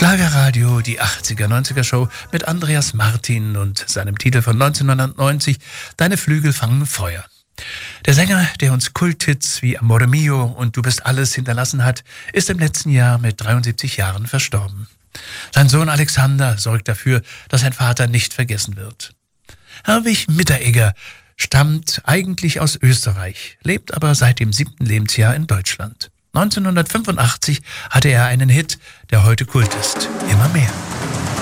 Schlagerradio, die 80er, 90er Show mit Andreas Martin und seinem Titel von 1990, Deine Flügel fangen Feuer. Der Sänger, der uns Kulthits wie Amore Mio und Du bist alles hinterlassen hat, ist im letzten Jahr mit 73 Jahren verstorben. Sein Sohn Alexander sorgt dafür, dass sein Vater nicht vergessen wird. Herwig Mitteregger stammt eigentlich aus Österreich, lebt aber seit dem 7. Lebensjahr in Deutschland. 1985 hatte er einen Hit, der heute Kult ist. Immer mehr.